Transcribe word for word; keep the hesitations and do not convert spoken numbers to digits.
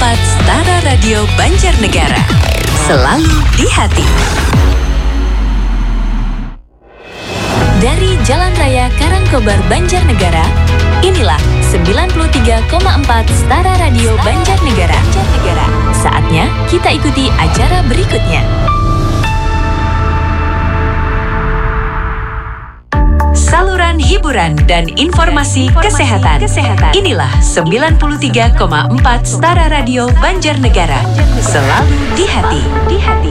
empat Setara Radio Banjarnegara. Selalu di hati. Dari Jalan Raya Karangkobar Banjarnegara, inilah sembilan puluh tiga koma empat Setara Radio Banjarnegara. Saatnya kita ikuti acara berikutnya. Saluran hiburan dan informasi, informasi kesehatan. kesehatan. Inilah sembilan puluh tiga koma empat Setara Radio Banjarnegara. Selalu di hati. Di hati.